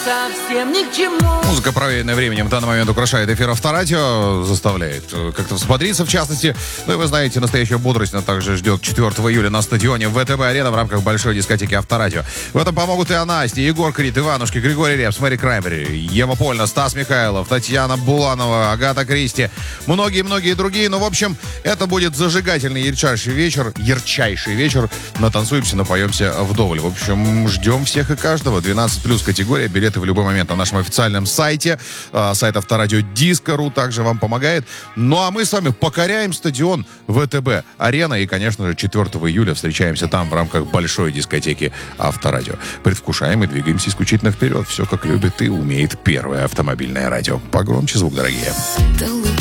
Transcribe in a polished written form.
совсем ни к чему. Музыка, проверенная временем, в данный момент украшает эфир Авторадио, заставляет как-то взбодриться, в частности. Ну и вы знаете, настоящая бодрость нас также ждет 4 июля на стадионе ВТБ-арена в рамках большой дискотеки Авторадио. В этом помогут и Настя, Егор Крид, Иванушки, Григорий Репс, Мэри Краймбери, Ева Польна, Стас Михайлов, Татьяна Буланова, Агата Кристи, многие-многие другие. Ну, в общем, это будет зажигательный, ярчайший вечер. Натанцуемся, напоемся вдоволь. В общем, ждем всех и каждого. 12+ категория. Билеты в любой момент на нашем официальном сайте. Сайт Авторадио Диско.ру также вам помогает. Ну, а мы с вами покоряем стадион ВТБ-арена. И, конечно же, 4 июля встречаемся там в рамках большой дискотеки Авторадио. Предвкушаем и двигаемся исключительно вперед. Все, как любит и умеет первое автомобильное радио. Погромче звук, дорогие.